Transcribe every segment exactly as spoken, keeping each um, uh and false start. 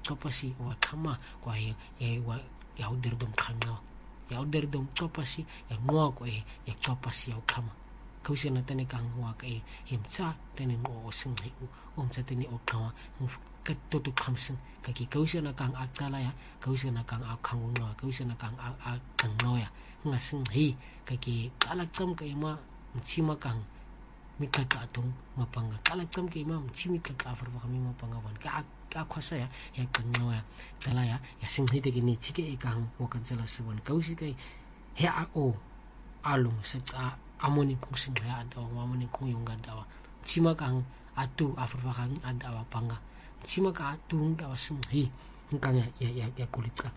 topasi wa kama kwa ya wa ya uderdom kanga ya uderdom topasi ya ngoa kwa ya topasi ya kama kausi na tani kang wa kai himsa tani ngo sing hi u om sa tani o kawa ka to to kamsing ka ki kausi na kang akala ya kausi na kang akang ngo kausi na kang a kang no ya nga sing hi ka ki kala kam kai ma mchima kang mikata atong mapanga kala kam kai ma mchimi ka afar ba kami mapanga wan ka akwasa ya ya kang no ya tala ya ya sing hi de ni chike e kang wa ka jala se wan kausi kai he a o alung sa ta amoni kung sing ya adawa amoni kung yung adawa chima kang atu afar ba kang adawa panga chima ka atu dawa sing hi kang ya ya ya kulita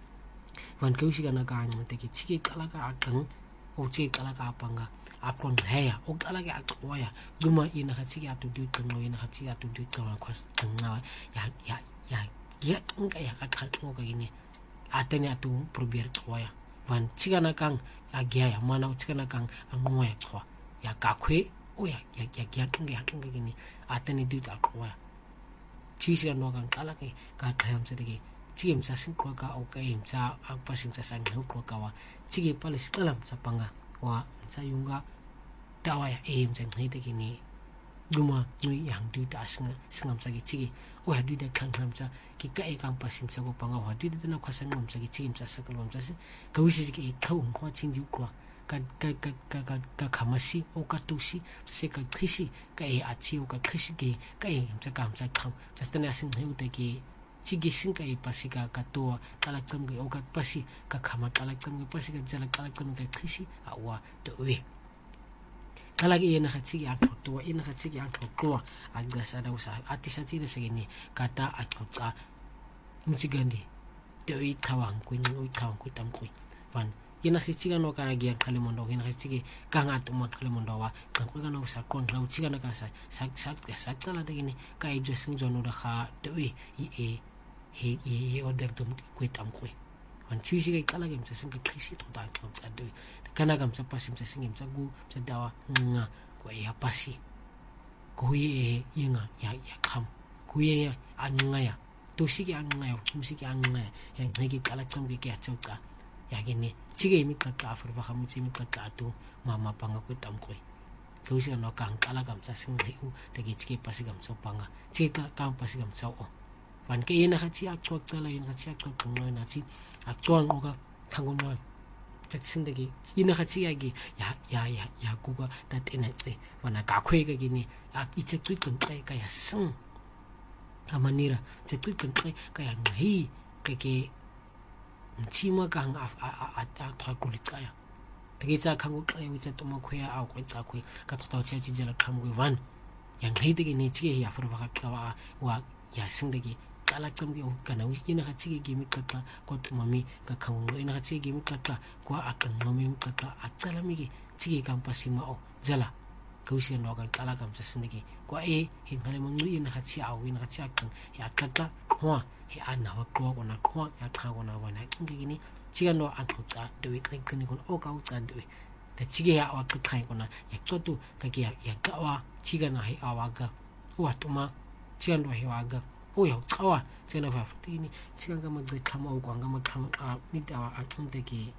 wan kausi kana kang te ki chike kala ka akang o chike kala ka panga akon heya o kala ka akwaya guma ina ka chike atu du kang no ina ka chike atu du kang kwas kang na ya ya ya ya nga ya ka ka ngo ka gini atene atu probier kwaya wan chika na kang agya ya mana chika na kang ngoya kwa ya ka kwe o ya ya ya ya tunga ya tunga gini atene du ta kwaya chisi no kang kala ke ka thayam se de chigim sa sin kwa ka o ka im sa pasim sa san no kwa ka wa chigi palis kalam sa panga wa sa yunga tawa ya em jang hai de gini guma nui yang du ta singa singam sa gi chigi o ya du de kang ham sa ki ka e kang pasim sa ko panga wa du de na kwa san ngom sa gi chigim sa sa kalom sa se ka wi si gi thau ngwa ching ji kwa ka ka ka ka ka ka kamasi o ka tusi se ka khisi ka e achi o ka khisi ge ka e sa kam sa kham sa stana sin heu de gi chigi sin ka e pasi ka ka to kala kam ge o ka pasi ka khama kala kam ge pasi ka jala kala kam ka khisi a wa to we kala ge ina ka chigi a to ina ka chigi a to aga sa da usa ati sa chini se ni kata a to ka mchigandi to i tawang ku ni i tawang ku tam ku van ina si chiga no ka gi kale mondo ina ka chigi ka nga to ma kale mondo wa kan ku ka no sa kon la chiga na ka sa sa sa sa kala de ni ka i jesing jono da kha to i e he he order dum ku tam ku van chi si ka kala gem sa sing ka khisi to da to sa do kana gam sa pasim sa singem sa gu sa dawa nga ko ya pasi ko ye yinga ya ya kham ko ye anga ya to si ki anga ya tum si ki anga ya ya ngi kala tam ki ya chauka ya gini chige mi ka ka afur ba kham chi mi ka ka tu mama panga ku tam ko ko si no kang kala gam sa sing ri u te ki chige pasi gam so panga chi ka kam pasi gam so o van ke ina ka chi ak chok kala ina ka chi ak chok no na chi ak chong o ka khang no 짝신데기 이나 같이 야기 야야야 야구가 다 때네지 와나 가코에가 기니 아 이제 뚜끈 까이가 야승 아마니라 제 뚜끈 까이가 야 나히 그게 치마강 아아아 타고리까야 되게 자 한국 까이 이제 또 뭐코야 아고 있다고 가토다 제지제를 감고 완 양해되게 니치게 앞으로 가까와 와 야승되기 kalakam ge kana ina ka chige gi mikata ko mami ka khango ina ka chige gi mikata ko akan mami mikata achala mi ge chige kam pasima o jala kausi no kan kalakam sa sindigi ko e hin hale mong ina ka chi aw ina ka chi akan ya kata ko he ana wa ko ko na ko ya kha ko na wa na ngi ni chiga no an ko ta do it like ni ko o ka u ta do te chige ya wa ka khai ko na ya to tu ka ki ya ka wa chiga na he awa ga wa to ma chiga no he wa ga 오야 차와 제가 봐 되니 시간 가면 그 감하고 관가면 감 아 밑에와 안통되기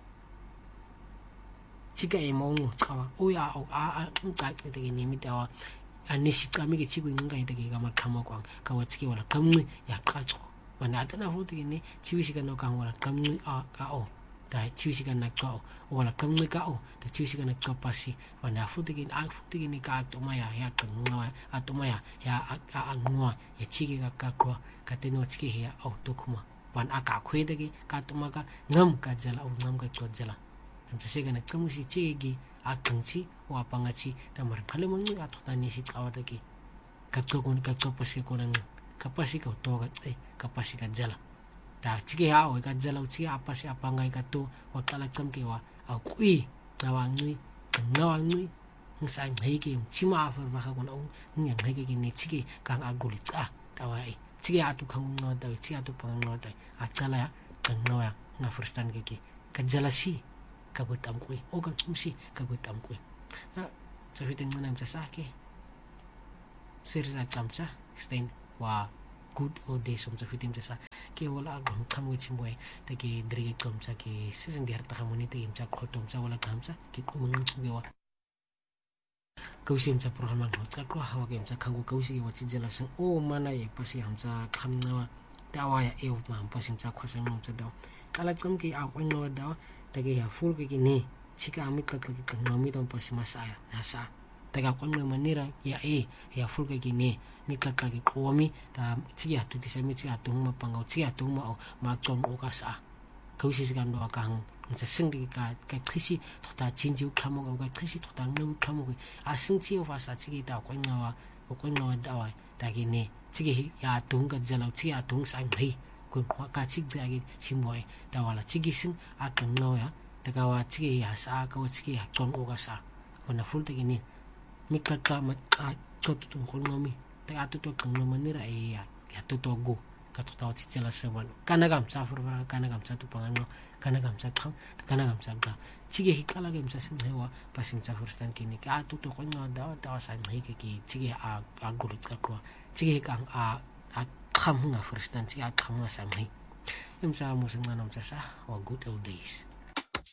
지가에 먹는 차와 오야 아아 그러니까 되게 밑에와 안니시 까미게 치고 있는 거 되게 가면 감하고 가와 치기 원래 감이 약가죠 만나더나 호되니 지위 시간 너 강원라 감이 아가오 다 지위 시간 나가오 원래 감이 가오 다 지위 시간 나가 빠시 만나 후되긴 아 후되기니까 또 마야 약간 누나 아 또 마야 야아 누나 야 치기가 갖고 같은 어떻게 해야 어 도쿠마 반 아까 코에다기 가토마가 ngam 가절라 어 ngam 가절라 남자 시간에 금시 치기 아 강치 와 방아치 담을 칼레몽이 아토다니시 까와다기 갖고곤 갖고 빠시 고는 kapasika utoga eh kapasika jala ta chige ha o ka jala uchi apasi apangai ka to wa kala kam ke wa a kui na wa ngui na wa ngui ngai ngai ke chima afar ba ka gona ngai ngai ke ni chige kang aguli ta ta wa ai chige atu khang no da chi atu pang no da a chala ya kan no ya na furstan ke ke ka jala si ka go tam kui o ka tumsi ka go tam kui a so fiting na nam sa ke sir sa chamsa stein wa good old days om sa fitim sa ke wala agam kamo chimboy ta ke dri kom sa ke season di harta kamo ni te im sa khotom sa wala kam sa ke kumung gewa kausi im sa program ma ka ko hawa ke im sa khangu kausi ke wachi jela sang o mana ye pasi ham sa khamna dawa ya e ma pasi im sa khosang nom sa daw kala kom ke a ko no daw ta ke ya full ke ni chika amit ka ka ka nomi dom pasi masaya nasa taga kwamna manira ya e ya fulka gine mi kaka ki komi ta chigi atu tisa mi chigi atu ma pangau chigi atu ma ma chom o ka sa kausi sigan do ka hang sa sing ka ka khisi thota chinju khamo ka khisi thota nu khamo a sing chi o fa sa chigi ta ko ngawa ko ngawa da wa ta gi ne chigi ya tung ka jalau chigi atu sa ngai ko ka chig ja gi chimboy ta wala chigi sing a kan no ya ta ka wa chigi ya sa ka chigi ya chom o ka sa ona fulta gi ni mikaka mat a toto ko nomi ta atu to kan no manira e ya ya to to go ka to ta chichela sewan kana gam sa furwa kana gam sa tu pangano kana gam sa kham kana gam sa ga chige hikala gam sa sin hewa pasim sa furstan kini ka atu to ko no da da sa ngai ke ki chige a a gulut ka ko chige ka a a kham nga furstan chige a kham nga sa ngai im sa mo sa nam sa sa wa good old days.